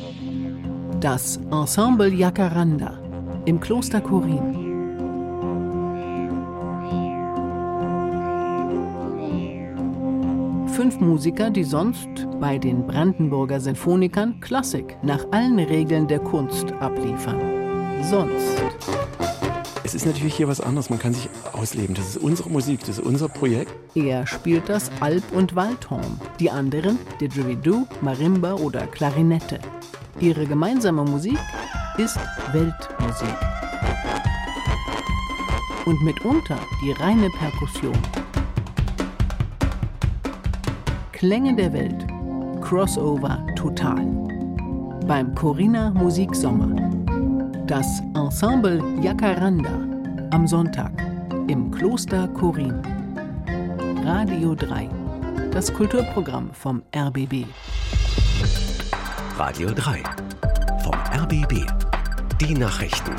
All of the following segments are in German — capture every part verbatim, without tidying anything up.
Das Ensemble Jacaranda im Kloster Chorin. Fünf Musiker, die sonst bei den Brandenburger Sinfonikern Klassik nach allen Regeln der Kunst abliefern. Sonst. Es ist natürlich hier was anderes, man kann sich ausleben. Das ist unsere Musik, das ist unser Projekt. Er spielt das Alp- und Waldhorn, die anderen Didgeridoo, Marimba oder Klarinette. Ihre gemeinsame Musik ist Weltmusik. Und mitunter die reine Perkussion. Klänge der Welt. Crossover total. Beim Chorin Musiksommer. Das Ensemble Jacaranda am Sonntag im Kloster Chorin. Radio drei. Das Kulturprogramm vom R B B. Radio drei. Vom R B B. Die Nachrichten.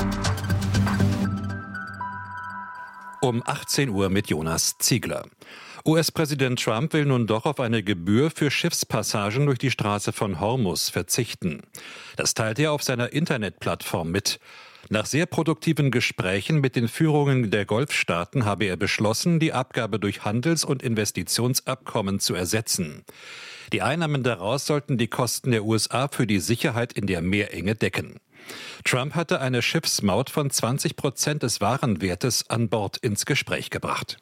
Um achtzehn Uhr mit Jonas Ziegler. U S-Präsident Trump will nun doch auf eine Gebühr für Schiffspassagen durch die Straße von Hormuz verzichten. Das teilte er auf seiner Internetplattform mit. Nach sehr produktiven Gesprächen mit den Führungen der Golfstaaten habe er beschlossen, die Abgabe durch Handels- und Investitionsabkommen zu ersetzen. Die Einnahmen daraus sollten die Kosten der U S A für die Sicherheit in der Meerenge decken. Trump hatte eine Schiffsmaut von zwanzig Prozent des Warenwertes an Bord ins Gespräch gebracht.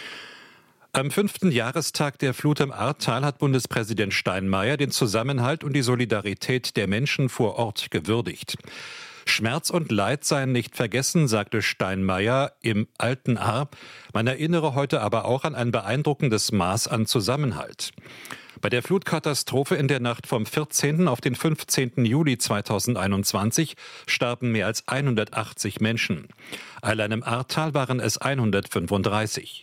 Am fünften Jahrestag der Flut im Ahrtal hat Bundespräsident Steinmeier den Zusammenhalt und die Solidarität der Menschen vor Ort gewürdigt. Schmerz und Leid seien nicht vergessen, sagte Steinmeier im Alten Ahr. Man erinnere heute aber auch an ein beeindruckendes Maß an Zusammenhalt. Bei der Flutkatastrophe in der Nacht vom vierzehnten auf den fünfzehnten Juli zweitausendeinundzwanzig starben mehr als hundertachtzig Menschen. Allein im Ahrtal waren es hundertfünfunddreißig.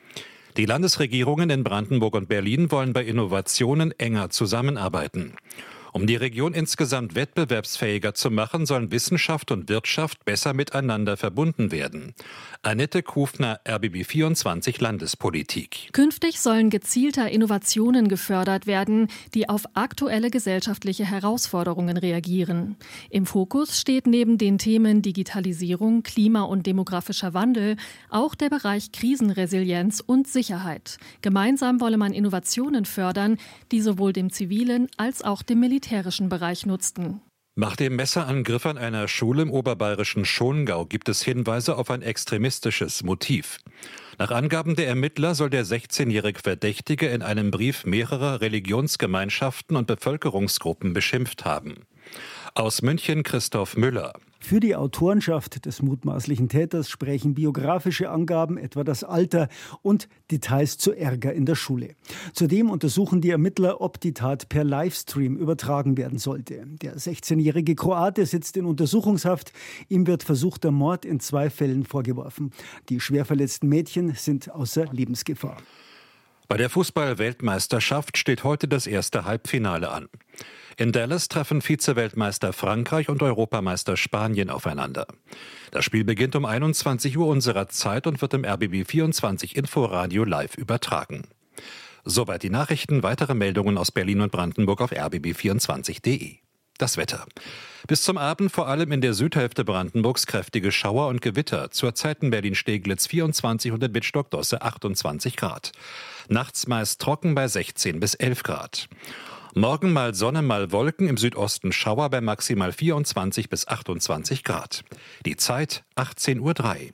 Die Landesregierungen in Brandenburg und Berlin wollen bei Innovationen enger zusammenarbeiten. Um die Region insgesamt wettbewerbsfähiger zu machen, sollen Wissenschaft und Wirtschaft besser miteinander verbunden werden. Annette Kufner, R B B vierundzwanzig Landespolitik. Künftig sollen gezielter Innovationen gefördert werden, die auf aktuelle gesellschaftliche Herausforderungen reagieren. Im Fokus steht neben den Themen Digitalisierung, Klima- und demografischer Wandel auch der Bereich Krisenresilienz und Sicherheit. Gemeinsam wolle man Innovationen fördern, die sowohl dem zivilen als auch dem militärischen Bereich nutzten. Nach dem Messerangriff an einer Schule im oberbayerischen Schongau gibt es Hinweise auf ein extremistisches Motiv. Nach Angaben der Ermittler soll der sechzehnjährige Verdächtige in einem Brief mehrere Religionsgemeinschaften und Bevölkerungsgruppen beschimpft haben. Aus München Christoph Müller. Für die Autorenschaft des mutmaßlichen Täters sprechen biografische Angaben, etwa das Alter und Details zu Ärger in der Schule. Zudem untersuchen die Ermittler, ob die Tat per Livestream übertragen werden sollte. Der sechzehnjährige Kroate sitzt in Untersuchungshaft. Ihm wird versuchter Mord in zwei Fällen vorgeworfen. Die schwer verletzten Mädchen sind außer Lebensgefahr. Bei der Fußball-Weltmeisterschaft steht heute das erste Halbfinale an. In Dallas treffen Vize-Weltmeister Frankreich und Europameister Spanien aufeinander. Das Spiel beginnt um einundzwanzig Uhr unserer Zeit und wird im R B B vierundzwanzig Inforadio live übertragen. Soweit die Nachrichten. Weitere Meldungen aus Berlin und Brandenburg auf r b b vierundzwanzig punkt d e. Das Wetter. Bis zum Abend vor allem in der Südhälfte Brandenburgs kräftige Schauer und Gewitter. Zurzeit in Berlin-Steglitz vierundzwanzig und in Wittstock-Dosse achtundzwanzig Grad. Nachts meist trocken bei sechzehn bis elf Grad. Morgen mal Sonne, mal Wolken, im Südosten Schauer bei maximal vierundzwanzig bis achtundzwanzig Grad. Die Zeit achtzehn Uhr drei.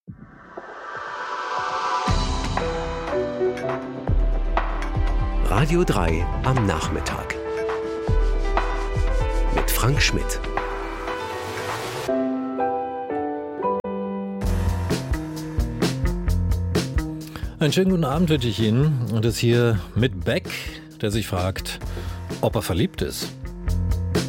Radio drei am Nachmittag. Mit Frank Schmidt. Einen schönen guten Abend wünsche ich Ihnen. Und das hier mit Beck, der sich fragt, ob er verliebt ist.